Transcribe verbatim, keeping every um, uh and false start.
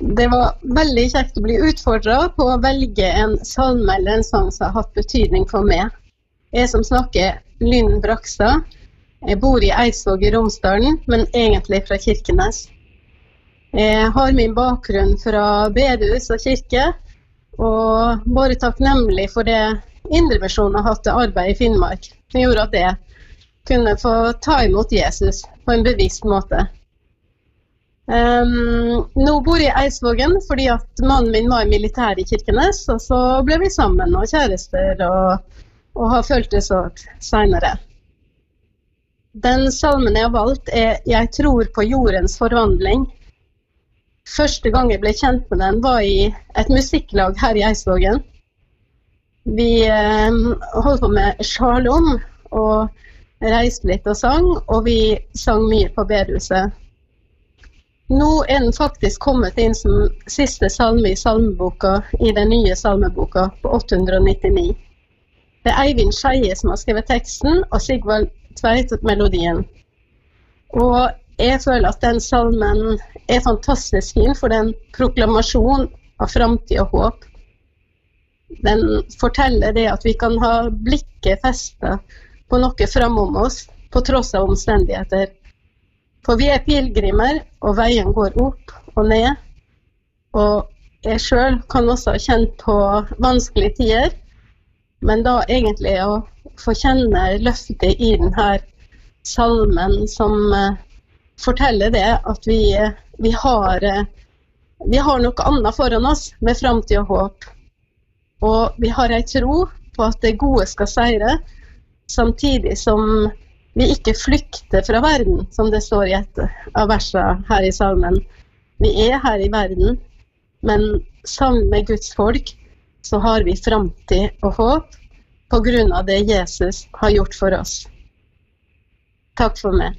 Det var veldig kjekt å bli utfordret på å velge en salme eller en sang som har hatt betydning for meg. Jeg som snakker Lynn Brakstad. Jeg bor i Eidsvåg i Romsdalen, men egentlig fra Kirkenes. Jeg har min bakgrunn fra bedehus og kirke, og bare takknemlig for det Indremisjonen har hatt til arbeid i Finnmark. Det gjorde at jeg kunne få ta imot Jesus på en bevisst måte. Um, nå bor jeg i Eidsvågen fordi at mannen min var militær i Kirkenes, og så ble vi sammen og kjærester og, og har følt det så senere. Den salmen jeg har valgt er «Jeg tror på jordens forvandling». Første gang jeg ble kjent med den var i et musikklag her i Eidsvågen. Vi um, holdt på med sjalom og reiste litt og sang, og vi sang mye på bedehuset. Nå er den faktisk kommet inn som siste salme i salmeboka, i den nye salmeboka på åtte hundre nittini. Det er Eivind Skeie som har skrevet teksten, og Sigvald Tveit melodien. Og jeg føler at den salmen er fantastisk fin, for den proklamasjon av fremtid og håp. Den forteller det at vi kan ha blikket festet på noe framom oss, på tross av omstendigheter. For vi er pilgrimer, og veien går opp og ned. Og jeg selv kan også ha kjent på vanskelige tider, men da egentlig å få kjenne løftet i denne salmen som uh, forteller det at vi, uh, vi, har, uh, vi har noe annet foran oss med fremtid og håp. Og vi har en tro på at det gode skal seire, samtidig som vi ikke flykter fra verden, som det står i et av versene her i salmen. Vi er her i verden, men sammen med Guds folk så har vi fremtid og håp på grunn av det Jesus har gjort for oss. Takk for meg.